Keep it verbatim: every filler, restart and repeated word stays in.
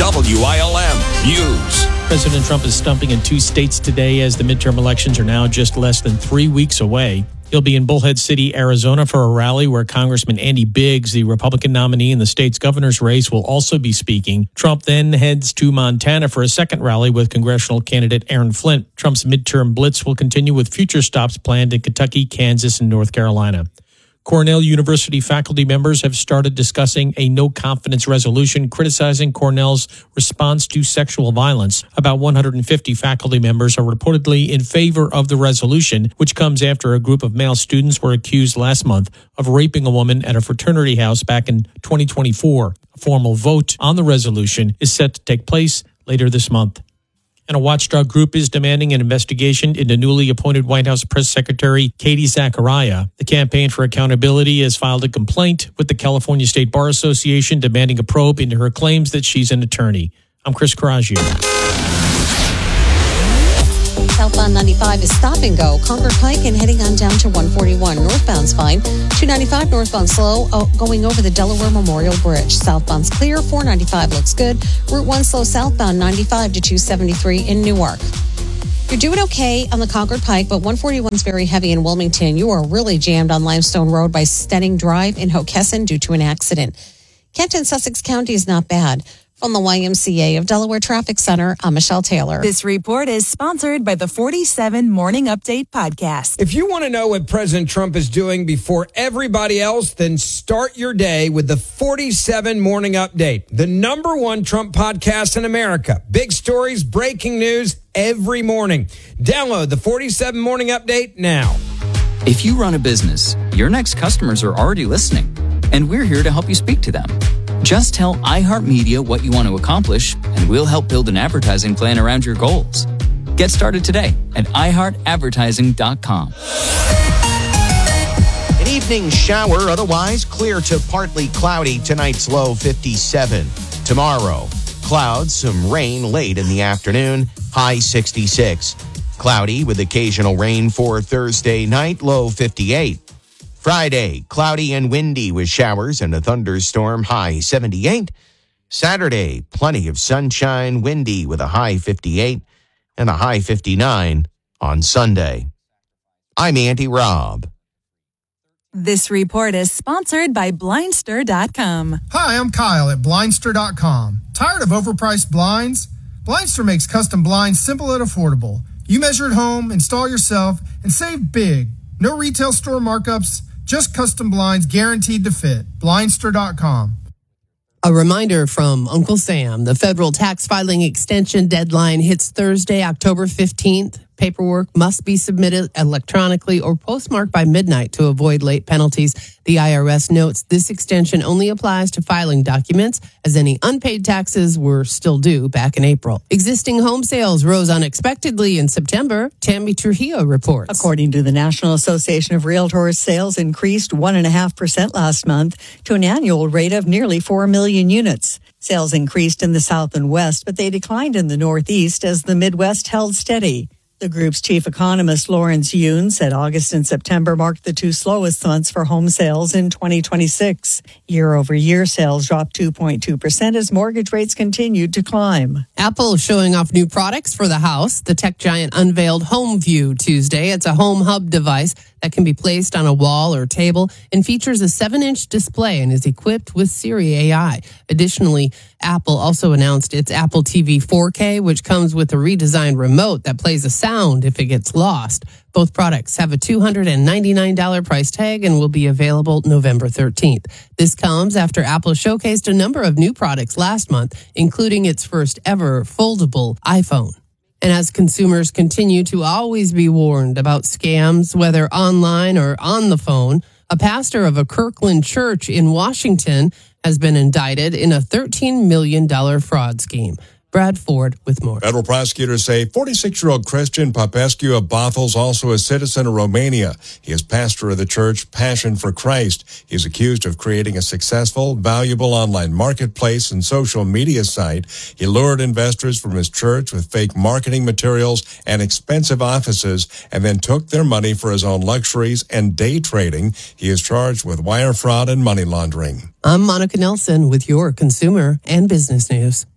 W I L M News. President Trump is stumping in two states today as the midterm elections are now just less than three weeks away. He'll be in Bullhead City, Arizona for a rally where Congressman Andy Biggs, the Republican nominee in the state's governor's race, will also be speaking. Trump then heads to Montana for a second rally with congressional candidate Aaron Flint. Trump's midterm blitz will continue with future stops planned in Kentucky, Kansas, and North Carolina. Cornell University faculty members have started discussing a no-confidence resolution criticizing Cornell's response to sexual violence. About one hundred fifty faculty members are reportedly in favor of the resolution, which comes after a group of male students were accused last month of raping a woman at a fraternity house back in twenty twenty-four. A formal vote on the resolution is set to take place later this month. And a watchdog group is demanding an investigation into newly appointed White House Press Secretary Katie Zachariah. The Campaign for Accountability has filed a complaint with the California State Bar Association demanding a probe into her claims that she's an attorney. I'm Chris Coraggio. Southbound ninety-five is stop and go. Concord Pike and heading on down to one forty-one. Northbound's fine. two ninety-five northbound slow oh, going over the Delaware Memorial Bridge. Southbound's clear. four ninety-five looks good. Route one slow southbound ninety-five to two seventy-three in Newark. You're doing okay on the Concord Pike, but one forty-one's very heavy in Wilmington. You are really jammed on Limestone Road by Stenning Drive in Hockessin due to an accident. Kent and Sussex County is not bad. From the Y M C A of Delaware Traffic Center, I'm Michelle Taylor. This report is sponsored by the forty-seven Morning Update podcast. If you want to know what President Trump is doing before everybody else, then start your day with the forty-seven Morning Update, the number one Trump podcast in America. Big stories, breaking news every morning. Download the forty-seven Morning Update now. If you run a business, your next customers are already listening, and we're here to help you speak to them. Just tell iHeartMedia what you want to accomplish, and we'll help build an advertising plan around your goals. Get started today at i heart advertising dot com. An evening shower, otherwise clear to partly cloudy. Tonight's low fifty-seven. Tomorrow, clouds, some rain late in the afternoon, high sixty-six. Cloudy with occasional rain for Thursday night, low fifty-eight. Friday, cloudy and windy with showers and a thunderstorm, high seventy-eight. Saturday, plenty of sunshine, windy with a high fifty-eight and a high fifty-nine on Sunday. I'm Auntie Rob. This report is sponsored by Blindster dot com. Hi, I'm Kyle at Blindster dot com. Tired of overpriced blinds? Blindster makes custom blinds simple and affordable. You measure at home, install yourself, and save big. No retail store markups, just custom blinds guaranteed to fit. Blindster dot com. A reminder from Uncle Sam. The federal tax filing extension deadline hits Thursday, October fifteenth. Paperwork must be submitted electronically or postmarked by midnight to avoid late penalties. The I R S notes this extension only applies to filing documents, as any unpaid taxes were still due back in April. Existing home sales rose unexpectedly in September. Tammy Trujillo reports. According to the National Association of Realtors, sales increased one point five percent last month to an annual rate of nearly four million units. Sales increased in the South and West, but they declined in the Northeast as the Midwest held steady. The group's chief economist, Lawrence Yoon, said August and September marked the two slowest months for home sales in twenty twenty-six. Year-over-year sales dropped two point two percent as mortgage rates continued to climb. Apple showing off new products for the house. The tech giant unveiled HomeView Tuesday. It's a home hub device that can be placed on a wall or table and features a seven-inch display and is equipped with Siri A I. Additionally, Apple also announced its Apple T V four K, which comes with a redesigned remote that plays a sound if it gets lost. Both products have a two hundred ninety-nine dollars price tag and will be available November thirteenth. This comes after Apple showcased a number of new products last month, including its first ever foldable iPhone. And as consumers continue to always be warned about scams, whether online or on the phone, a pastor of a Kirkland church in Washington has been indicted in a thirteen million dollars fraud scheme. Brad Ford with more. Federal prosecutors say forty-six-year-old Christian Popescu of Bothels, also a citizen of Romania. He is pastor of the church Passion for Christ. He is accused of creating a successful, valuable online marketplace and social media site. He lured investors from his church with fake marketing materials and expensive offices, and then took their money for his own luxuries and day trading. He is charged with wire fraud and money laundering. I'm Monica Nelson with your consumer and business news.